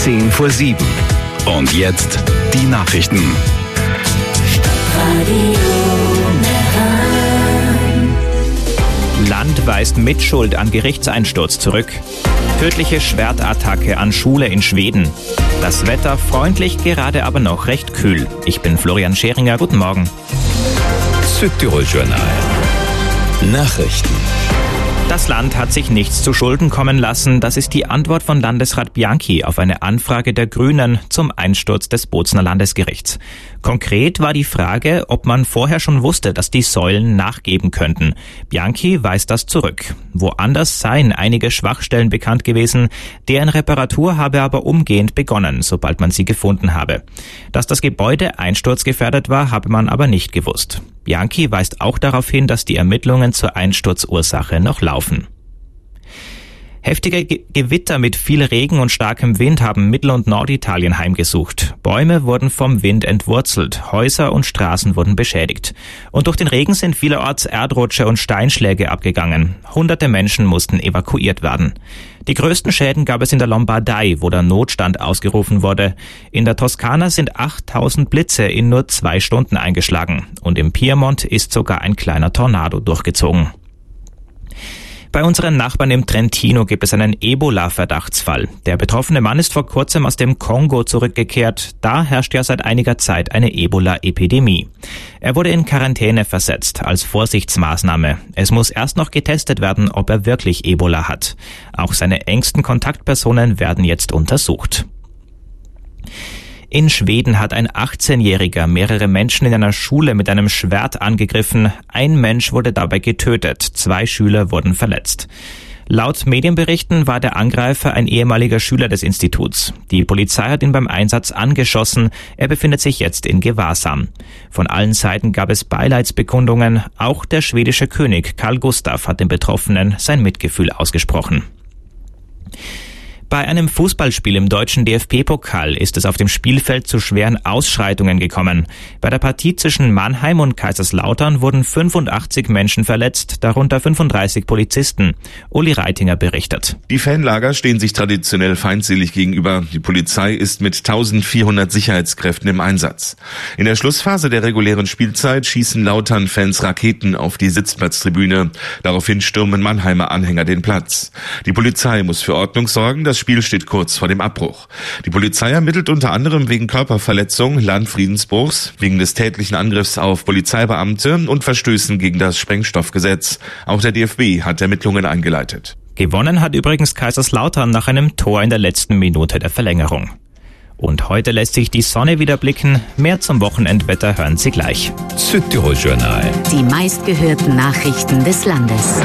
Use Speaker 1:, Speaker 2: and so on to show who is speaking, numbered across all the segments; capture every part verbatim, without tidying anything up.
Speaker 1: zehn vor sieben. Und jetzt die Nachrichten.
Speaker 2: Land weist Mitschuld an Gerichtseinsturz zurück. Tödliche Schwertattacke an Schule in Schweden. Das Wetter freundlich, gerade aber noch recht kühl. Ich bin Florian Scheringer, guten Morgen.
Speaker 1: Südtirol-Journal. Nachrichten.
Speaker 2: Das Land hat sich nichts zu Schulden kommen lassen. Das ist die Antwort von Landesrat Bianchi auf eine Anfrage der Grünen zum Einsturz des Bozner Landesgerichts. Konkret war die Frage, ob man vorher schon wusste, dass die Säulen nachgeben könnten. Bianchi weist das zurück. Woanders seien einige Schwachstellen bekannt gewesen. Deren Reparatur habe aber umgehend begonnen, sobald man sie gefunden habe. Dass das Gebäude einsturzgefährdet war, habe man aber nicht gewusst. Bianchi weist auch darauf hin, dass die Ermittlungen zur Einsturzursache noch laufen. Heftige Ge- Gewitter mit viel Regen und starkem Wind haben Mittel- und Norditalien heimgesucht. Bäume wurden vom Wind entwurzelt, Häuser und Straßen wurden beschädigt. Und durch den Regen sind vielerorts Erdrutsche und Steinschläge abgegangen. Hunderte Menschen mussten evakuiert werden. Die größten Schäden gab es in der Lombardei, wo der Notstand ausgerufen wurde. In der Toskana sind achttausend Blitze in nur zwei Stunden eingeschlagen. Und im Piemont ist sogar ein kleiner Tornado durchgezogen. Bei unseren Nachbarn im Trentino gibt es einen Ebola-Verdachtsfall. Der betroffene Mann ist vor kurzem aus dem Kongo zurückgekehrt. Da herrscht ja seit einiger Zeit eine Ebola-Epidemie. Er wurde in Quarantäne versetzt als Vorsichtsmaßnahme. Es muss erst noch getestet werden, ob er wirklich Ebola hat. Auch seine engsten Kontaktpersonen werden jetzt untersucht. In Schweden hat ein achtzehnjähriger mehrere Menschen in einer Schule mit einem Schwert angegriffen. Ein Mensch wurde dabei getötet, zwei Schüler wurden verletzt. Laut Medienberichten war der Angreifer ein ehemaliger Schüler des Instituts. Die Polizei hat ihn beim Einsatz angeschossen. Er befindet sich jetzt in Gewahrsam. Von allen Seiten gab es Beileidsbekundungen. Auch der schwedische König Carl Gustaf hat den Betroffenen sein Mitgefühl ausgesprochen. Bei einem Fußballspiel im deutschen D F B-Pokal ist es auf dem Spielfeld zu schweren Ausschreitungen gekommen. Bei der Partie zwischen Mannheim und Kaiserslautern wurden fünfundachtzig Menschen verletzt, darunter fünfunddreißig Polizisten. Uli Reitinger berichtet.
Speaker 3: Die Fanlager stehen sich traditionell feindselig gegenüber. Die Polizei ist mit eintausendvierhundert Sicherheitskräften im Einsatz. In der Schlussphase der regulären Spielzeit schießen Lautern-Fans Raketen auf die Sitzplatztribüne. Daraufhin stürmen Mannheimer Anhänger den Platz. Die Polizei muss für Ordnung sorgen. Das Das Spiel steht kurz vor dem Abbruch. Die Polizei ermittelt unter anderem wegen Körperverletzung, Landfriedensbruchs, wegen des tätlichen Angriffs auf Polizeibeamte und Verstößen gegen das Sprengstoffgesetz. Auch der D F B hat Ermittlungen eingeleitet.
Speaker 2: Gewonnen hat übrigens Kaiserslautern nach einem Tor in der letzten Minute der Verlängerung. Und heute lässt sich die Sonne wieder blicken. Mehr zum Wochenendwetter hören Sie gleich.
Speaker 1: Südtirol-Journal.
Speaker 4: Die meistgehörten Nachrichten des Landes.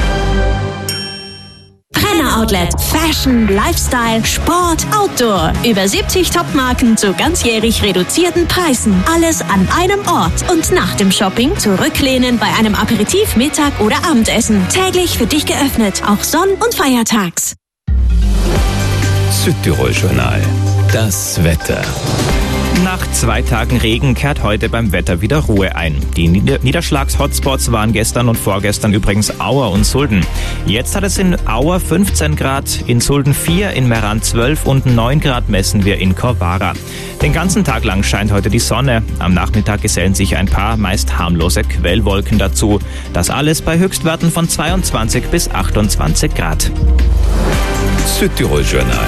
Speaker 5: Outlet. Fashion, Lifestyle, Sport, Outdoor. Über siebzig Top-Marken zu ganzjährig reduzierten Preisen. Alles an einem Ort. Und nach dem Shopping zurücklehnen bei einem Aperitif, Mittag oder Abendessen. Täglich für dich geöffnet, auch Sonn- und Feiertags.
Speaker 1: Südtirol-Journal. Das Wetter.
Speaker 2: Nach zwei Tagen Regen kehrt heute beim Wetter wieder Ruhe ein. Die Nieder- Niederschlags-Hotspots waren gestern und vorgestern übrigens Auer und Sulden. Jetzt hat es in Auer fünfzehn Grad, in Sulden vier, in Meran zwölf und neun Grad messen wir in Corvara. Den ganzen Tag lang scheint heute die Sonne. Am Nachmittag gesellen sich ein paar meist harmlose Quellwolken dazu. Das alles bei Höchstwerten von zweiundzwanzig bis achtundzwanzig Grad.
Speaker 1: Südtirol-Journal.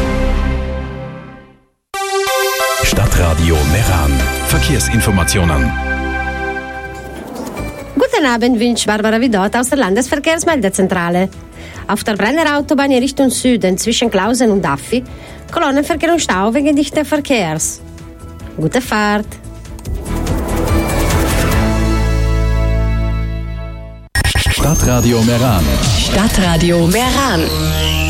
Speaker 1: Stadtradio Meran. Verkehrsinformationen.
Speaker 6: Guten Abend, wünscht Barbara Widott aus der Landesverkehrsmeldezentrale. Auf der Brenner Autobahn in Richtung Süden zwischen Klausen und Affi Kolonnenverkehr und Stau wegen dichten Verkehrs. Gute Fahrt!
Speaker 1: Stadtradio Meran.
Speaker 4: Stadtradio Meran.